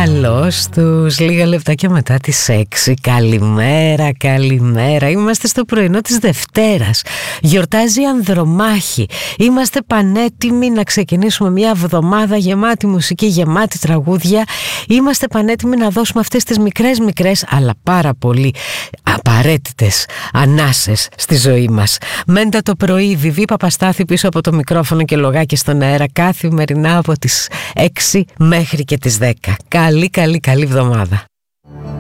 Καλώς τους, λίγα λεπτάκια μετά τις 6. Καλημέρα, καλημέρα. Είμαστε στο πρωινό της Δευτέρας. Γιορτάζει η Ανδρομάχη. Είμαστε πανέτοιμοι να ξεκινήσουμε μια εβδομάδα γεμάτη μουσική, γεμάτη τραγούδια. Είμαστε πανέτοιμοι να δώσουμε αυτές τις μικρές αλλά πάρα πολύ απαραίτητες ανάσες στη ζωή μας. Μέντα το πρωί, Βιβί Παπαστάθη πίσω από το μικρόφωνο και λογάκι στον αέρα καθημερινά από τις 6 μέχρι και τις 10. Καλή εβδομάδα.